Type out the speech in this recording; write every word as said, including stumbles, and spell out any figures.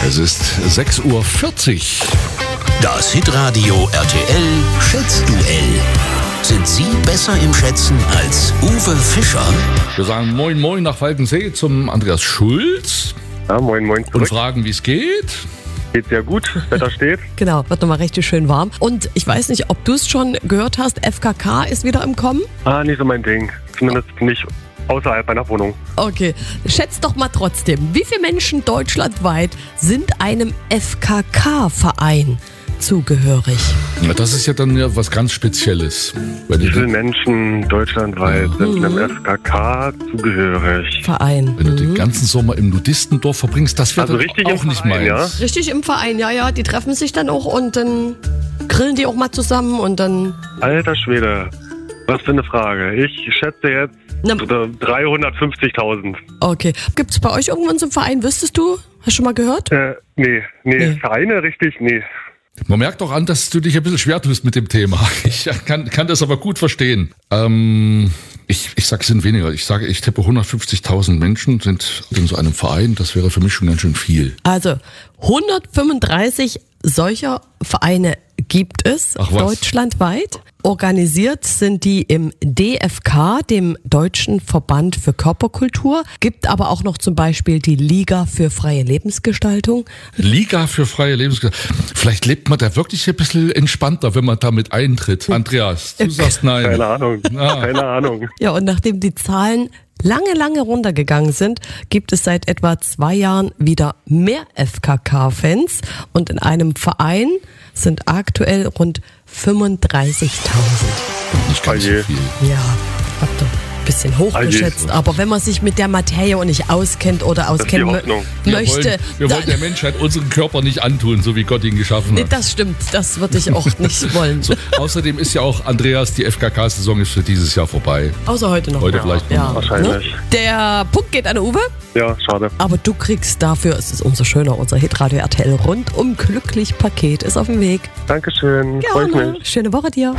Es ist sechs Uhr vierzig. Das Hitradio R T L Schätzduell. Sind Sie besser im Schätzen als Uwe Fischer? Wir sagen Moin Moin nach Falkensee zum Andreas Schulz Ja, moin, moin und zurück. fragen, wie es geht. Geht sehr gut, Wetter steht. Genau, wird nochmal richtig schön warm. Und ich weiß nicht, ob du es schon gehört hast, F K K ist wieder im Kommen. Ah, nicht so mein Ding. Zumindest nicht außerhalb meiner Wohnung. Okay, schätzt doch mal trotzdem, wie viele Menschen deutschlandweit sind einem F K K-Verein zugehörig? Ja, das ist ja dann ja was ganz Spezielles. Wenn Wie du, viele Menschen deutschlandweit sind einem F K K zugehörig? Verein. wenn du Mhm. den ganzen Sommer im Nudistendorf verbringst, das wäre Also dann richtig auch im nicht Verein, meins. Richtig im Verein, ja, ja, die treffen sich dann auch und dann grillen die auch mal zusammen und dann... Alter Schwede, was für eine Frage. Ich schätze jetzt Na, dreihundertfünfzigtausend. okay, gibt's bei euch irgendwann so einen Verein, wüsstest du? Hast du schon mal gehört? Äh, nee, nee, Nee. Vereine richtig, nee. Man merkt auch an, dass du dich ein bisschen schwer tust mit dem Thema. Ich kann, kann das aber gut verstehen. Ähm, ich, ich sage, es sind weniger. Ich sage, ich tippe hundertfünfzigtausend Menschen sind in so einem Verein. Das wäre für mich schon ganz schön viel. Also hundertfünfunddreißig solcher Vereine gibt es Ach was. deutschlandweit. Organisiert sind die im D F K, dem Deutschen Verband für Körperkultur. Gibt aber auch noch zum Beispiel die Liga für freie Lebensgestaltung. Liga für freie Lebensgestaltung. Vielleicht lebt man da wirklich ein bisschen entspannter, wenn man damit eintritt. Andreas, du sagst nein. Keine Ahnung, Ah. keine Ahnung. Ja, und nachdem die Zahlen lange, lange runtergegangen sind, gibt es seit etwa zwei Jahren wieder mehr F K K-Fans. Und in einem Verein sind aktuell rund fünfunddreißigtausend. Nicht ganz so Oje. viel. Ja, habt ihr ein bisschen hochgeschätzt. Aber wenn man sich mit der Materie auch nicht auskennt oder ist die auskennen mö- Hoffnung. Wir möchte, wollen, wir wollen der dann, Menschheit unseren Körper nicht antun, so wie Gott ihn geschaffen nee, hat. das stimmt, das würde ich auch nicht wollen. So, außerdem ist ja auch, Andreas, die F K K-Saison ist für dieses Jahr vorbei. Außer heute noch. Heute Ja. vielleicht noch. Ja. Wahrscheinlich. Ne? Der Punkt geht an Uwe, Ja, schade. aber du kriegst dafür, es ist umso schöner, unser Hitradio R T L rundum glücklich Paket ist auf dem Weg. Dankeschön, freue ich Gerne. mich. Schöne Woche dir.